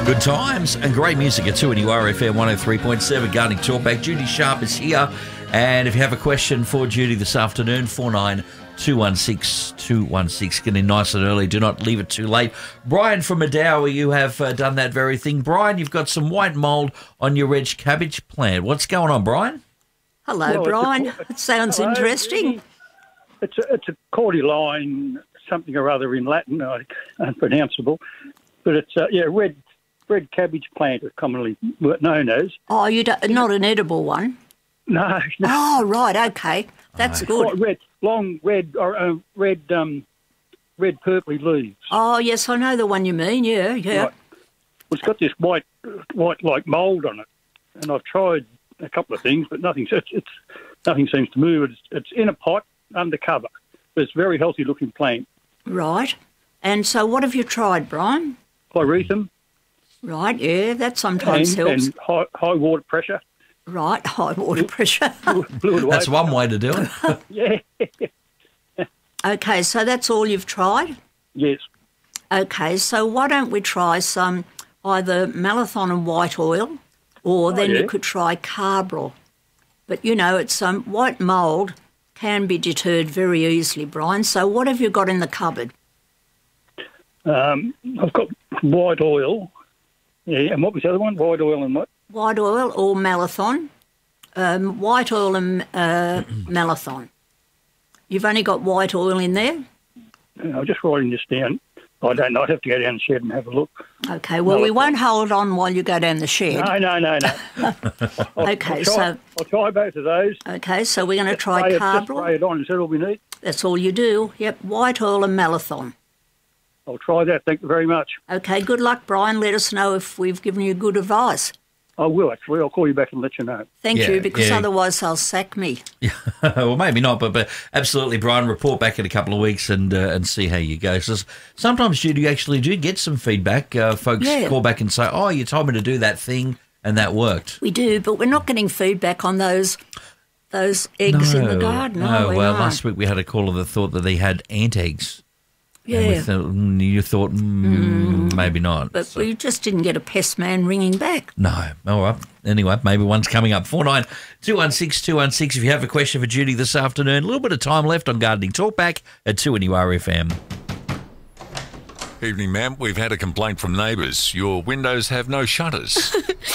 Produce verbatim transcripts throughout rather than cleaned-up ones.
Good times and great music at two N U R F M one oh three point seven. Gardening Talkback. Judy Sharp is here. And if you have a question for Judy this afternoon, four nine two one six two one six. Get in nice and early. Do not leave it too late. Brian from Madowa, you have uh, done that very thing. Brian, you've got some white mould on your reg cabbage plant. What's going on, Brian? Hello, Well, Brian. it's a- It sounds Hello. interesting. It's a, it's a cordyline, something or other in Latin, uh, unpronounceable. But it's, uh, yeah, red red cabbage plant, is commonly known as. Oh, you don't, not an edible one. No, no, Oh, right, okay. That's quite good. red, long red, or uh, red, um, red purpley leaves. Oh, yes, I know the one you mean. Yeah, yeah. Right. Well, it's got this white, white like mould on it, and I've tried a couple of things, but nothing. It's, it's nothing seems to move. It's, it's in a pot under cover. But it's a very healthy looking plant. Right. And so what have you tried, Brian? Pyrethrum Right, yeah, that sometimes and, helps. and high, high water pressure. Right, high water pressure. Blew it away. That's one way to do it. Yeah. Okay, so that's all you've tried? Yes. Okay, so why don't we try some either Malathon and white oil, or then yeah. you could try Carbaryl. But, you know, it's um, white mould can be deterred very easily, Brian. So what have you got in the cupboard? Um, I've got white oil. Yeah, and what was the other one? White oil and what? White oil or Malathon? Um, white oil and uh, Malathon. You've only got white oil in there? I'm just writing this down. I don't know. I'd have to go down the shed and have a look. Okay, well, we Malathon. won't hold on while you go down the shed. No, no, no, no. I'll, Okay, I'll try, so- I'll try both of those. Okay, so we're going to try Spray it, just spray Carbaryl. it on. Is that all we need? That's all you do. Yep, white oil and Malathon. I'll try that. Thank you very much. Okay, good luck, Brian. Let us know if we've given you good advice. I will, actually. I'll call you back and let you know. Thank Yeah, you, because yeah. otherwise they'll sack me. Well, maybe not, but, but absolutely, Brian, report back in a couple of weeks and uh, and see how you go. So sometimes, Judy, you actually do get some feedback. Uh, folks Yeah. call back and say, oh, you told me to do that thing and that worked. We do, but we're not getting feedback on those those eggs in the garden, no. are we? Well, No. last week we had a caller that thought that they had ant eggs. Yeah, And we thought, mm, you thought, mm, maybe not. but So- we just didn't get a pest man ringing back. No. All right. Anyway, maybe one's coming up. four nine two one six two one six. If you have a question for Judy this afternoon, a little bit of time left on Gardening Talkback at two N U R F M. Evening, ma'am. We've had a complaint from neighbours. Your windows have no shutters.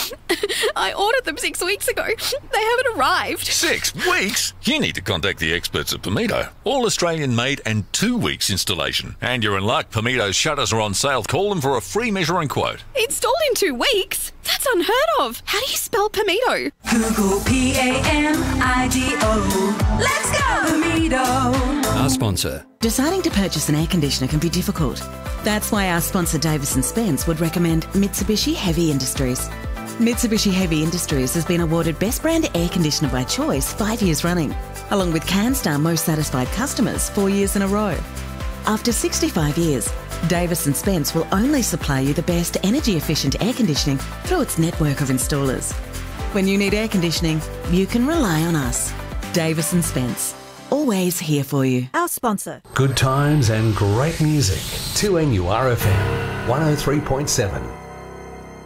I ordered them six weeks ago. They haven't arrived. Six weeks? You need to contact the experts at Pimito. All Australian made and two weeks installation. And you're in luck. Pimito's shutters are on sale. Call them for a free measure and quote. Installed in two weeks? That's unheard of. How do you spell Pimito? Google P A M I D O. Let's go! Pimito. Our sponsor. Deciding to purchase an air conditioner can be difficult. That's why our sponsor Davis and Spence would recommend Mitsubishi Heavy Industries. Mitsubishi Heavy Industries has been awarded Best Brand Air Conditioner by Choice five years running, along with CanStar Most Satisfied Customers four years in a row. After sixty-five years, Davis and Spence will only supply you the best energy-efficient air conditioning through its network of installers. When you need air conditioning, you can rely on us. Davis and Spence, always here for you. Our sponsor. Good times and great music. two N U R F M one oh three point seven.